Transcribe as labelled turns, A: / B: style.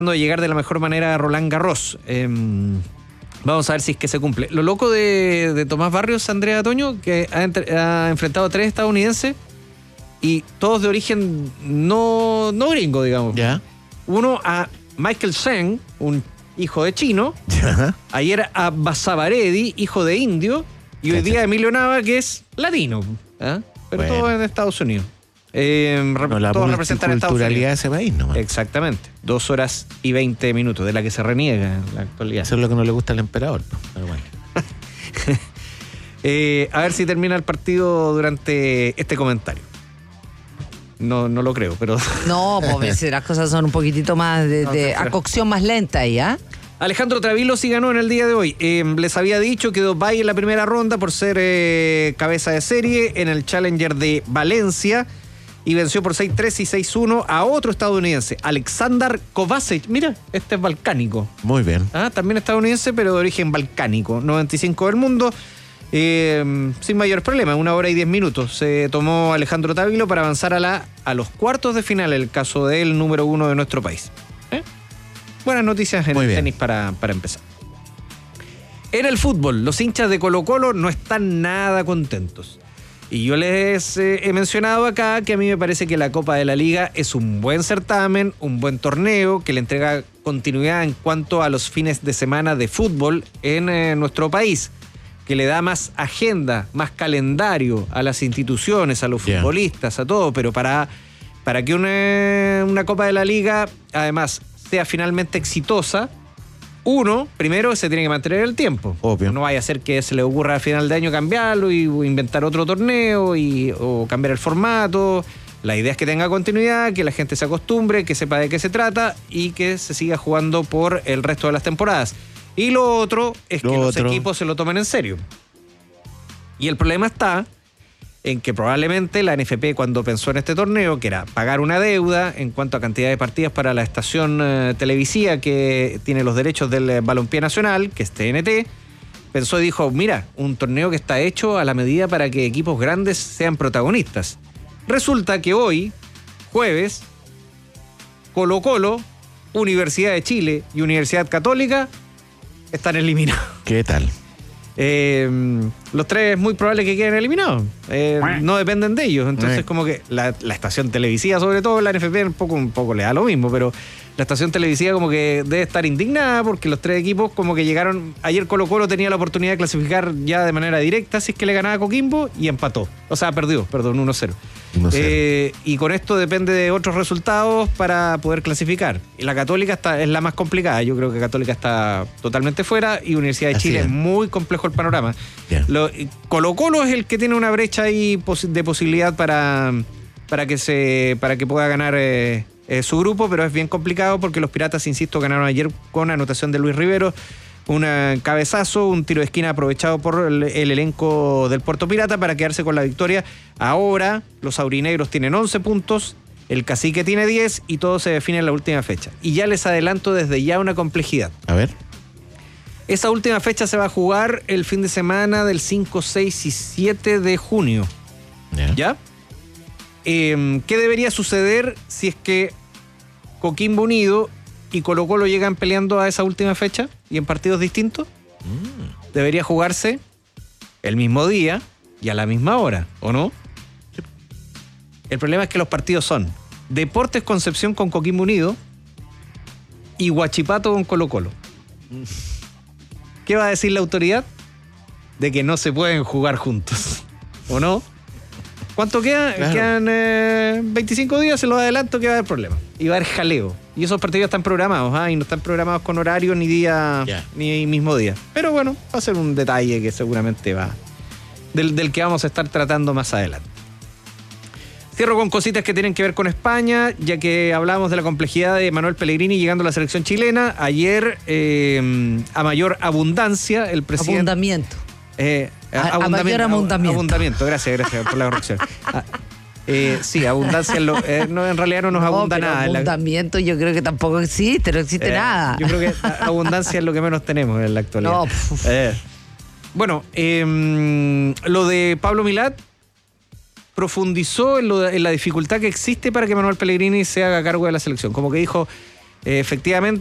A: de llegar de la mejor manera a Roland Garros. Vamos a ver si es que se cumple. Lo loco de Tomás Barrios, Andrea Toño, que ha enfrentado a 3 estadounidenses y todos de origen no gringo, digamos.
B: Ya.
A: Uno a Michael Cheng, un hijo de chino.
B: Ya.
A: Ayer a Basavaredi, hijo de indio. Y hoy día Emilio Nava, que es latino. Pero
B: Bueno.
A: todo en Estados Unidos.
B: No, la
A: todos representan a Estados
B: multiculturalidad de
A: Unidos.
B: ese país nomás.
A: Exactamente. 2 horas y 20 minutos, de la que se reniega en la actualidad.
B: Eso es lo que no le gusta al emperador. Pero bueno.
A: A ver si termina el partido durante este comentario. No lo creo, pero...
C: No, pues las cosas son un poquitito más de
A: No,
C: a cocción más lenta ahí, ¿ah?
A: Alejandro Travilo sí ganó en el día de hoy. Les había dicho, quedó bye en la primera ronda por ser cabeza de serie en el Challenger de Valencia y venció por 6-3 y 6-1 a otro estadounidense, Alexander Kovacic. Mira, este es balcánico.
B: Muy bien.
A: También estadounidense, pero de origen balcánico. 95 del mundo. Sin mayores problemas, 1 hora y 10 minutos se tomó Alejandro Távilo para avanzar a los cuartos de final, el caso del número 1 de nuestro país. Buenas noticias en el tenis para empezar. En el fútbol, los hinchas de Colo-Colo no están nada contentos. Y yo les he mencionado acá que a mí me parece que la Copa de la Liga es un buen certamen, un buen torneo, que le entrega continuidad en cuanto a los fines de semana de fútbol en nuestro país, que le da más agenda, más calendario a las instituciones, a los futbolistas, a todo, pero para que una Copa de la Liga, además, sea finalmente exitosa, primero se tiene que mantener el tiempo.
B: Obvio.
A: No vaya a ser que se le ocurra a final de año cambiarlo y inventar otro torneo o cambiar el formato. La idea es que tenga continuidad, que la gente se acostumbre, que sepa de qué se trata y que se siga jugando por el resto de las temporadas. Y lo otro es que los equipos se lo tomen en serio. Y el problema está en que probablemente la NFP, cuando pensó en este torneo, que era pagar una deuda en cuanto a cantidad de partidas para la estación televisiva que tiene los derechos del balompié nacional, que es TNT, pensó y dijo, mira, un torneo que está hecho a la medida para que equipos grandes sean protagonistas. Resulta que hoy, jueves, Colo-Colo, Universidad de Chile y Universidad Católica están eliminados.
B: ¿Qué tal?
A: Los 3 es muy probable que queden eliminados. No dependen de ellos. Entonces, como que la estación televisiva, sobre todo, la NFP un poco le da lo mismo, pero la estación televisiva como que debe estar indignada porque los 3 equipos como que llegaron. Ayer Colo-Colo tenía la oportunidad de clasificar ya de manera directa si es que le ganaba a Coquimbo y empató. O sea, perdió, 1-0. Y con esto depende de otros resultados para poder clasificar. Y la Católica es la más complicada. Yo creo que Católica está totalmente fuera y Universidad de Chile es muy complejo el panorama. Colo-Colo es el que tiene una brecha ahí de posibilidad para que pueda ganar su grupo, pero es bien complicado porque los Piratas, insisto, ganaron ayer con anotación de Luis Rivero, un cabezazo, un tiro de esquina aprovechado por el elenco del Puerto Pirata para quedarse con la victoria. Ahora los aurinegros tienen 11 puntos, el Cacique tiene 10 y todo se define en la última fecha. Y ya les adelanto desde ya una complejidad.
B: A ver.
A: Esa última fecha se va a jugar el fin de semana del 5, 6 y 7 de junio. ¿Ya? ¿Qué debería suceder si es que Coquimbo Unido y Colo-Colo llegan peleando a esa última fecha y en partidos distintos? Debería jugarse el mismo día y a la misma hora, ¿o no? El problema es que los partidos son Deportes Concepción con Coquimbo Unido y Huachipato con Colo-Colo. ¿Qué va a decir la autoridad? De que no se pueden jugar juntos, ¿o no? ¿Cuánto queda? Claro. Quedan 25 días, se los adelanto que va a haber problema. Y va a haber jaleo. Y esos partidos están programados, y no están programados con horario ni día, ni mismo día. Pero bueno, va a ser un detalle que seguramente va del que vamos a estar tratando más adelante. Cierro con cositas que tienen que ver con España, ya que hablábamos de la complejidad de Manuel Pellegrini llegando a la selección chilena. Ayer, a mayor abundancia, el presidente...
C: Abundamiento.
A: A
C: mayor abundamiento.
A: Abundamiento, gracias por la corrección. Sí, abundancia no, en realidad no nos abunda nada.
C: Abundamiento yo creo que tampoco existe, no existe nada.
A: Yo creo que abundancia es lo que menos tenemos en la actualidad.
C: No.
A: Bueno, lo de Pablo Milat profundizó en la dificultad que existe para que Manuel Pellegrini se haga cargo de la selección. Como que dijo, efectivamente